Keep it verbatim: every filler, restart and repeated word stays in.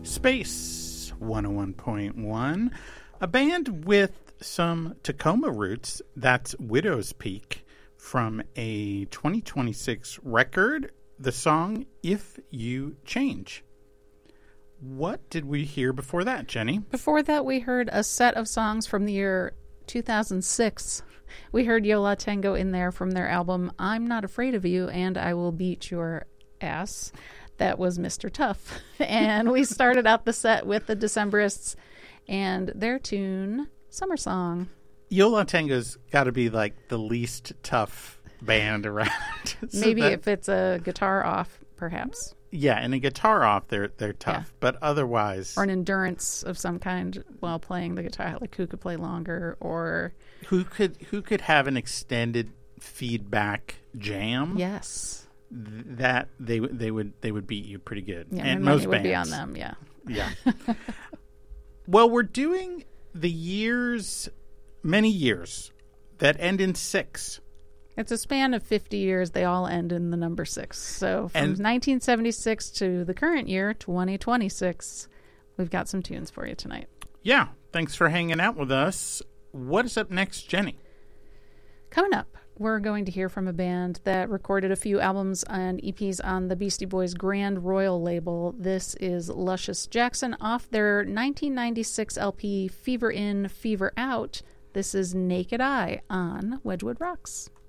Space one oh one point one, a band with some Tacoma roots. That's Widow's Peak from a twenty twenty-six record, the song If You Change. What did we hear before that, Jenny? Before that, we heard a set of songs from the year two thousand six. We heard Yo La Tengo in there from their album I'm Not Afraid of You and I Will Beat Your Ass. That was Mister Tough. And we started out the set with the Decemberists and their tune, Summer Song. Yo La Tengo's got to be like the least tough band around. So Maybe that, if it's a guitar off, perhaps. Yeah, and a guitar off, they're they're tough. Yeah. But otherwise... Or an endurance of some kind while playing the guitar, like who could play longer, or... Who could who could have an extended feedback jam? Yes. Th- that they they would they would beat you pretty good. Yeah, and my most money would bands be on them, yeah. Yeah. Well, we're doing the years, many years, that end in six. It's a span of fifty years. They all end in the number six. So from And- nineteen seventy-six to the current year, twenty twenty-six, we've got some tunes for you tonight. Yeah. Thanks for hanging out with us. What is up next, Jenny? Coming up, we're going to hear from a band that recorded a few albums and E Ps on the Beastie Boys Grand Royal label. This is Luscious Jackson off their nineteen ninety-six L P Fever In, Fever Out. This is Naked Eye on Wedgwood Rocks.